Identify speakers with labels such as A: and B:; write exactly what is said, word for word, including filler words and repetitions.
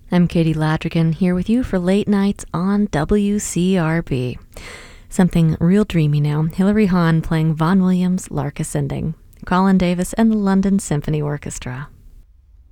A: I'm Katie Ladrigan here with you for Late Nights on W C R B. Something real dreamy now. Hilary Hahn playing Vaughan Williams' Lark Ascending. Colin Davis and the London Symphony Orchestra.